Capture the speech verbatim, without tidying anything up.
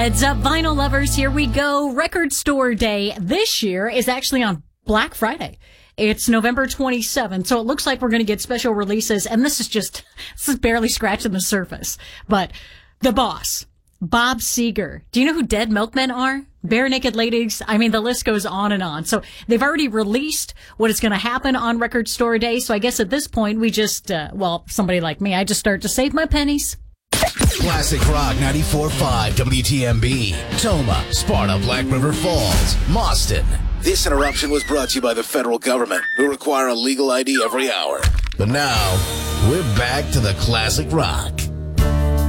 Heads up, vinyl lovers, here we go. Record Store Day this year is actually on Black Friday. It's November twenty-seventh, so it looks like we're going to get special releases, and this is just, this is barely scratching the surface. But the boss, Bob Seger. Do you know who Dead Milkmen are? Bare Naked Ladies. I mean, the list goes on and on. So they've already released what is going to happen on Record Store Day. So I guess at this point, we just, uh, well, somebody like me, I just start to save my pennies. Classic Rock ninety-four point five W T M B, Toma, Sparta, Black River Falls, Mauston. This interruption was brought to you by the federal government, who require a legal I D every hour. But now, we're back to the Classic Rock.